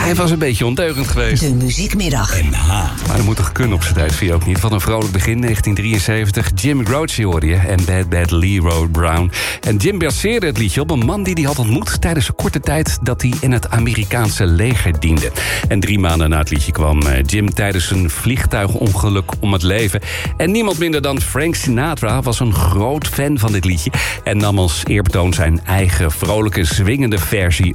Hij was een beetje ondeugend geweest. De Muziekmiddag. Maar dat moet toch kunnen op zijn tijd, vind je ook niet? Wat een vrolijk begin, 1973. Jim Croce hoorde je en Bad Bad Leroy Brown. En Jim baseerde het liedje op een man die hij had ontmoet tijdens een korte tijd dat hij in het Amerikaanse leger diende. En 3 maanden na het liedje kwam Jim tijdens een vliegtuigongeluk om het leven. En niemand minder dan Frank Sinatra was een groot fan van dit liedje en nam als eerbetoon zijn eigen vrolijke, zwingende versie